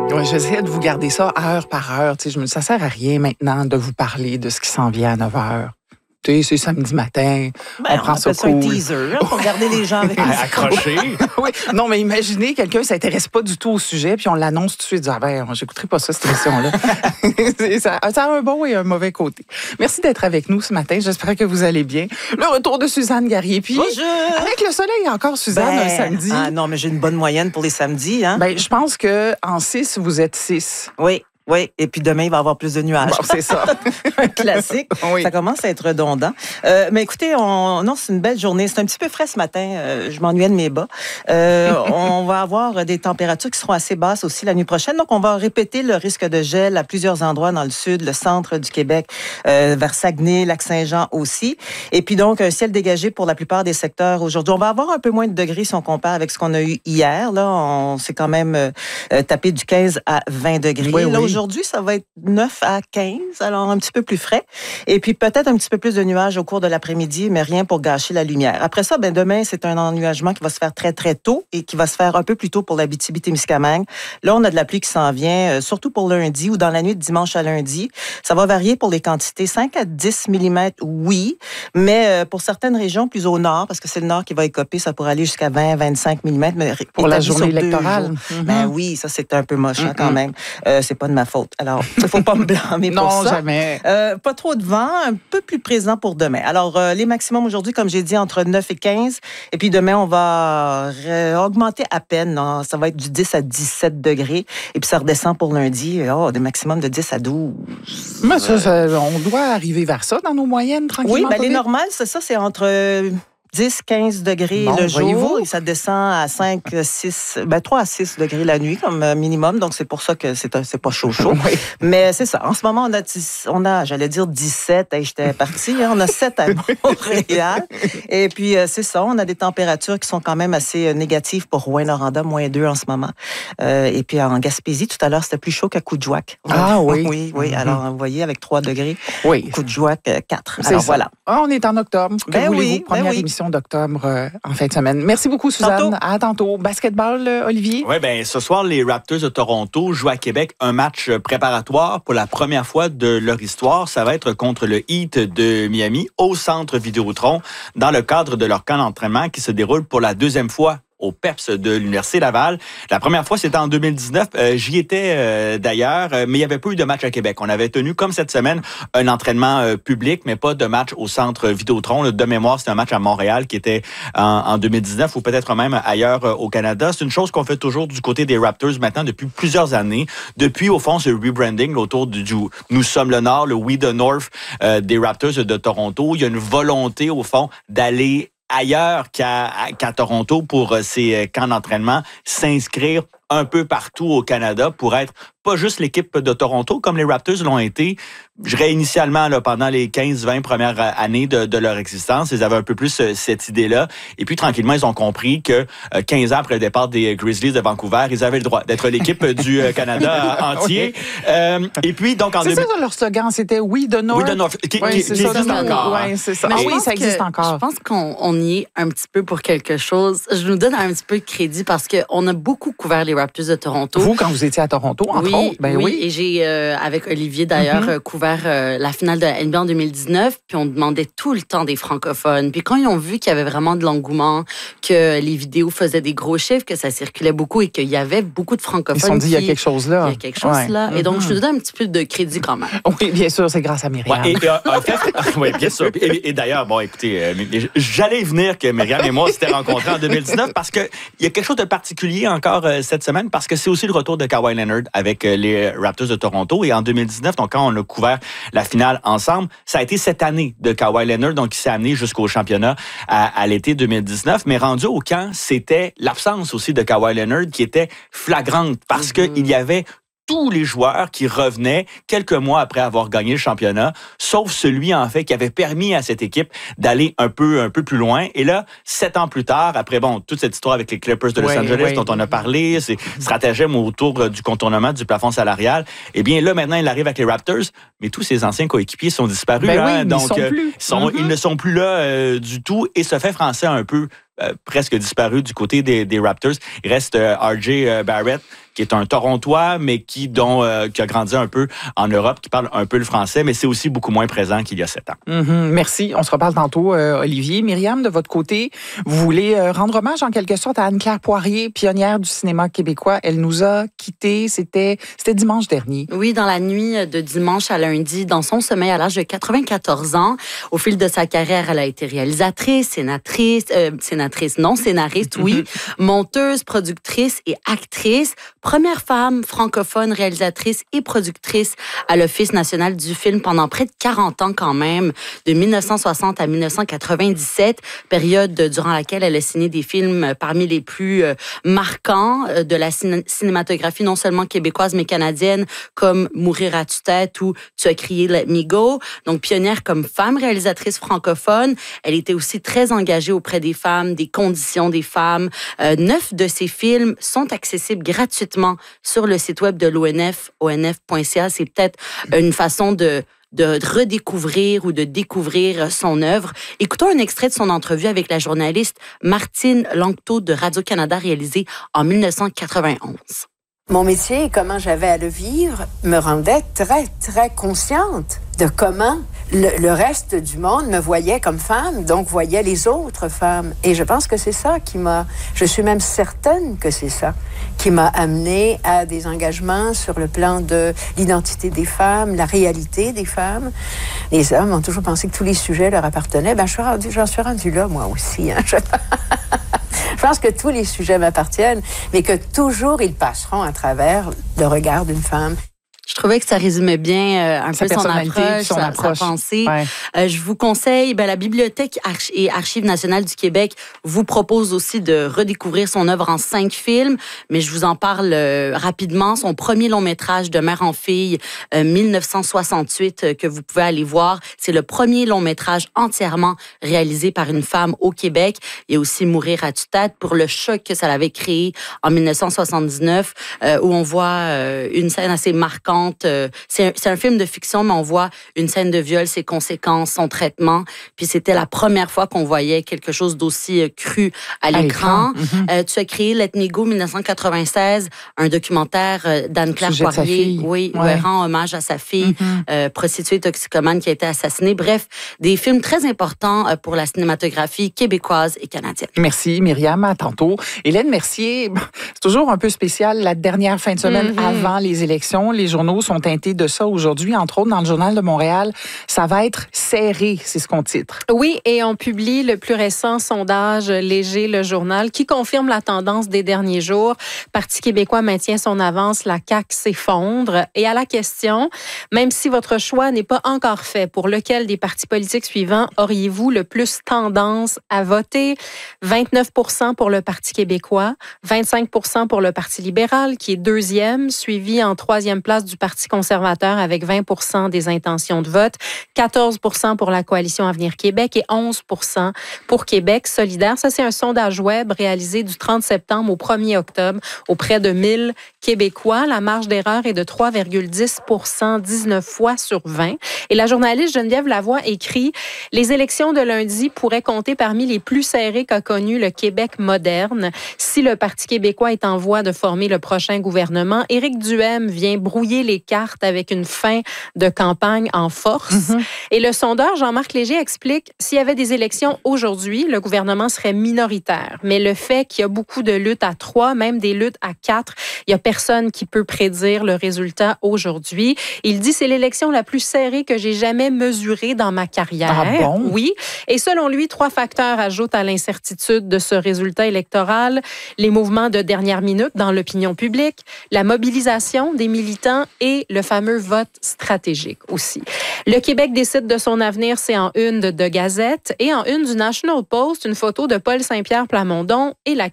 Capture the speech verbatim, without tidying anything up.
Ouais, j'essaie de vous garder ça heure par heure. Tu sais, je me dis, ça sert à rien maintenant de vous parler de ce qui s'en vient à neuf heures. Tu sais, c'est samedi matin, ben, on, on prend ça cool. cool. Un teaser, hein, pour garder les gens avec accrochés. Oui, non, mais imaginez, quelqu'un ne s'intéresse pas du tout au sujet, puis on l'annonce tout de suite, dit, ah ben, j'écouterai pas ça, cette émission-là. ça, ça a un bon et un mauvais côté. Merci d'être avec nous ce matin. J'espère que vous allez bien. Le retour de Suzanne Garrier. Puis, bonjour. Avec le soleil encore, Suzanne, ben, un samedi. Ah non, mais j'ai une bonne moyenne pour les samedis. Hein? Ben, je pense qu'en six, vous êtes six. Oui. Oui, et puis demain, il va y avoir plus de nuages. Bon, c'est ça. Un classique. Oui. Ça commence à être redondant. Euh, mais écoutez, on, non, c'est une belle journée. C'est un petit peu frais ce matin. Euh, je m'ennuyais de mes bas. Euh, on va avoir des températures qui seront assez basses aussi la nuit prochaine. Donc, on va répéter le risque de gel à plusieurs endroits dans le sud, le centre du Québec, euh, vers Saguenay, Lac-Saint-Jean aussi. Et puis donc, un ciel dégagé pour la plupart des secteurs aujourd'hui. On va avoir un peu moins de degrés si on compare avec ce qu'on a eu hier. Là, on s'est quand même euh, tapé du quinze à vingt degrés. Oui, là, oui. Aujourd'hui, ça va être neuf à quinze, alors un petit peu plus frais. Et puis peut-être un petit peu plus de nuages au cours de l'après-midi, mais rien pour gâcher la lumière. Après ça, ben demain, c'est un ennuagement qui va se faire très, très tôt et qui va se faire un peu plus tôt pour l'Abitibi-Témiscamingue. Là, on a de la pluie qui s'en vient, euh, surtout pour lundi ou dans la nuit de dimanche à lundi. Ça va varier pour les quantités. cinq à dix millimètres, oui, mais euh, pour certaines régions plus au nord, parce que c'est le nord qui va écoper, ça pourrait aller jusqu'à vingt à vingt-cinq millimètres. Mais pour la journée électorale. Mm-hmm. Ben oui, ça, c'est un peu moche hein, quand même. Euh, c'est pas de ma faute. Alors, il ne faut pas me blâmer pour non, ça. Non, jamais. Euh, pas trop de vent, un peu plus présent pour demain. Alors, euh, les maximums aujourd'hui, comme j'ai dit, entre neuf et quinze. Et puis demain, on va ré- augmenter à peine. Hein. Ça va être du dix à dix-sept degrés. Et puis ça redescend pour lundi. Oh, des maximums de dix à douze. Mais ça, ça, on doit arriver vers ça dans nos moyennes, tranquillement. Oui, ben, les normales, c'est ça, c'est entre dix à quinze degrés bon, le jour. Et ça descend à cinq à six, ben trois à six degrés la nuit comme minimum. Donc, c'est pour ça que c'est, c'est pas chaud chaud. Oui. Mais c'est ça. En ce moment, on a, on a j'allais dire dix-sept. Hey, j'étais partie. Hein, on a sept à Montréal. Et puis, c'est ça. On a des températures qui sont quand même assez négatives pour Rouyn-Noranda, moins deux en ce moment. Euh, et puis, en Gaspésie, tout à l'heure, c'était plus chaud qu'à Coudjouac. Ah oui. Oui, oui. Mm-hmm. Alors, vous voyez, avec trois degrés. Oui. Coudjouac, quatre. C'est Alors, ça. Voilà. Ah, on est en octobre. Que ben voulez-vous? Oui, Première ben oui. émission d'octobre euh, en fin de semaine. Merci beaucoup, Suzanne. Tantôt. À tantôt. Basketball, euh, Olivier? Oui, bien, ce soir, les Raptors de Toronto jouent à Québec un match préparatoire pour la première fois de leur histoire. Ça va être contre le Heat de Miami au Centre Vidéotron dans le cadre de leur camp d'entraînement qui se déroule pour la deuxième fois au P E P S de l'Université Laval. La première fois, c'était en deux mille dix-neuf. Euh, j'y étais euh, d'ailleurs, euh, mais il n'y avait pas eu de match à Québec. On avait tenu, comme cette semaine, un entraînement euh, public, mais pas de match au Centre Vidéotron. Là, de mémoire, c'était un match à Montréal qui était en, en deux mille dix-neuf ou peut-être même ailleurs euh, au Canada. C'est une chose qu'on fait toujours du côté des Raptors maintenant depuis plusieurs années. Depuis, au fond, ce rebranding autour du, du « Nous sommes le Nord », le « We the North euh, » des Raptors de Toronto. Il y a une volonté, au fond, d'aller ailleurs qu'à, qu'à Toronto pour ces camps d'entraînement, s'inscrire un peu partout au Canada pour être pas juste l'équipe de Toronto comme les Raptors l'ont été. Je dirais initialement là, pendant les quinze vingt premières années de, de leur existence, ils avaient un peu plus euh, cette idée-là. Et puis tranquillement, ils ont compris que euh, quinze ans après le départ des Grizzlies de Vancouver, ils avaient le droit d'être l'équipe du euh, Canada entier. Oui. Euh, et puis donc en c'est deux... ça leur slogan, c'était We the North. We the North, qui, oui, qui, c'est qui ça, existe encore. Oui, c'est ça. Mais Ah, oui, ça existe que, encore. Je pense qu'on on y est un petit peu pour quelque chose. Je nous donne un petit peu de crédit parce qu'on a beaucoup couvert les Raptors de Toronto. Vous, quand vous étiez à Toronto, entre oui, autres, ben oui. oui. Et j'ai, euh, avec Olivier d'ailleurs, mm-hmm. euh, couvert euh, la finale de la N B A en deux mille dix-neuf, puis on demandait tout le temps des francophones. Puis quand ils ont vu qu'il y avait vraiment de l'engouement, que les vidéos faisaient des gros chiffres, que ça circulait beaucoup et qu'il y avait beaucoup de francophones. Ils se sont dit, il y a quelque chose là. Il y a quelque chose ouais. là. Et donc, mm-hmm. je nous donne un petit peu de crédit quand même. Oui, bien sûr, c'est grâce à Myriam. Ouais, et, et, en fait, oui, bien sûr. Et, et d'ailleurs, bon, écoutez, euh, j'allais venir que Myriam et moi s'étaient rencontrés en deux mille dix-neuf parce qu'il y a quelque chose de particulier encore euh, cette semaine parce que c'est aussi le retour de Kawhi Leonard avec euh, les Raptors de Toronto. Et en deux mille dix-neuf, donc quand on a couvert la finale ensemble, ça a été cette année de Kawhi Leonard, donc qui s'est amené jusqu'au championnat à, à l'été deux mille dix-neuf. Mais rendu au camp, c'était l'absence aussi de Kawhi Leonard qui était flagrante parce mm-hmm. qu'il y avait tous les joueurs qui revenaient quelques mois après avoir gagné le championnat, sauf celui, en fait, qui avait permis à cette équipe d'aller un peu, un peu plus loin. Et là, sept ans plus tard, après, bon, toute cette histoire avec les Clippers de Los oui, Angeles oui. dont on a parlé, ces stratagèmes autour du contournement du plafond salarial, eh bien, là, maintenant, il arrive avec les Raptors, mais tous ses anciens coéquipiers sont disparus. Ben hein, oui, donc, ils, sont euh, plus. Ils, sont, mm-hmm. ils ne sont plus là euh, du tout. Et ce fait français un peu euh, presque disparu du côté des, des Raptors. Il reste euh, R J Barrett, qui est un Torontois, mais qui, dont, euh, qui a grandi un peu en Europe, qui parle un peu le français, mais c'est aussi beaucoup moins présent qu'il y a sept ans. Mm-hmm. Merci. On se reparle tantôt, euh, Olivier. Myriam, de votre côté, vous voulez euh, rendre hommage en quelque sorte à Anne-Claire Poirier, pionnière du cinéma québécois. Elle nous a quittés. C'était, c'était dimanche dernier. Oui, dans la nuit de dimanche à lundi, dans son sommeil à l'âge de quatre-vingt-quatorze ans. Au fil de sa carrière, elle a été réalisatrice, sénatrice, euh, sénatrice, non, scénariste, oui, monteuse, productrice et actrice. Première femme francophone réalisatrice et productrice à l'Office national du film pendant près de quarante ans quand même, de dix-neuf cent soixante à dix-neuf cent quatre-vingt-dix-sept, période durant laquelle elle a signé des films parmi les plus euh, marquants euh, de la ciné- cinématographie, non seulement québécoise mais canadienne, comme Mourir à tue-tête ou Tu as crié Let Me Go. Donc, pionnière comme femme réalisatrice francophone, elle était aussi très engagée auprès des femmes, des conditions des femmes. Euh, neuf de ses films sont accessibles gratuitement sur le site web de l'O N F, O N F point C A. C'est peut-être une façon de de redécouvrir ou de découvrir son œuvre. Écoutons un extrait de son entrevue avec la journaliste Martine Langto de Radio-Canada réalisée en dix-neuf cent quatre-vingt-onze. Mon métier et comment j'avais à le vivre me rendait très, très consciente de comment le, le reste du monde me voyait comme femme, donc voyait les autres femmes. Et je pense que c'est ça qui m'a... Je suis même certaine que c'est ça qui m'a amenée à des engagements sur le plan de l'identité des femmes, la réalité des femmes. Les hommes ont toujours pensé que tous les sujets leur appartenaient. Ben, je suis rendu, j'en suis rendue là, moi aussi. Hein. Je... Je pense que tous les sujets m'appartiennent, mais que toujours ils passeront à travers le regard d'une femme. Je trouvais que ça résumait bien euh, un sa peu son personnalité, approche, son sa, approche. sa pensée. Ouais. Euh, je vous conseille, ben, la Bibliothèque Arch- et Archives nationales du Québec vous propose aussi de redécouvrir son œuvre en cinq films, mais je vous en parle euh, rapidement. Son premier long métrage de mère en fille, euh, dix-neuf cent soixante-huit, euh, que vous pouvez aller voir. C'est le premier long métrage entièrement réalisé par une femme au Québec. Il y a aussi Mourir à tue-tête pour le choc que ça l'avait créé en dix-neuf cent soixante-dix-neuf, euh, où on voit euh, une scène assez marquante. C'est un, c'est un film de fiction, mais on voit une scène de viol, ses conséquences, son traitement. Puis c'était la première fois qu'on voyait quelque chose d'aussi cru à l'écran. À l'écran. Mm-hmm. Euh, tu as créé Let Me Go dix-neuf cent quatre-vingt-seize, un documentaire d'Anne-Claire Sujet de sa Poirier, fille. oui, Ouais. où elle rend hommage à sa fille, Mm-hmm. euh, prostituée toxicomane qui a été assassinée. Bref, des films très importants pour la cinématographie québécoise et canadienne. Merci, Myriam. À tantôt. Hélène Mercier, c'est toujours un peu spécial la dernière fin de semaine Mm-hmm. avant les élections. Les journaux sont teintés de ça aujourd'hui. Entre autres, dans le Journal de Montréal, ça va être serré, c'est ce qu'on titre. Oui, et on publie le plus récent sondage Léger, le journal, qui confirme la tendance des derniers jours. Parti québécois maintient son avance, la C A Q s'effondre. Et à la question, même si votre choix n'est pas encore fait, pour lequel des partis politiques suivants auriez-vous le plus tendance à voter? vingt-neuf pour cent pour le Parti québécois, vingt-cinq pour cent pour le Parti libéral, qui est deuxième, suivi en troisième place du Parti conservateur avec vingt pour cent des intentions de vote, quatorze pour cent pour la Coalition Avenir Québec et onze pour cent pour Québec solidaire. Ça, c'est un sondage web réalisé du trente septembre au premier octobre auprès de mille Québécois. La marge d'erreur est de trois virgule dix pour cent, dix-neuf fois sur vingt. Et la journaliste Geneviève Lavoie écrit « Les élections de lundi pourraient compter parmi les plus serrées qu'a connu le Québec moderne. Si le Parti québécois est en voie de former le prochain gouvernement, Éric Duhaime vient brouiller les cartes avec une fin de campagne en force. Mm-hmm. Et le sondeur Jean-Marc Léger explique s'il y avait des élections aujourd'hui, le gouvernement serait minoritaire. Mais le fait qu'il y a beaucoup de luttes à trois, même des luttes à quatre, il n'y a personne qui peut prédire le résultat aujourd'hui. Il dit c'est l'élection la plus serrée que j'ai jamais mesurée dans ma carrière. Ah bon? Oui. Et selon lui, trois facteurs ajoutent à l'incertitude de ce résultat électoral. Les mouvements de dernière minute dans l'opinion publique, la mobilisation des militants et le fameux vote stratégique aussi. Le Québec décide de son avenir, c'est en une de, de Gazette et en une du National Post, une photo de Paul Saint-Pierre Plamondon et la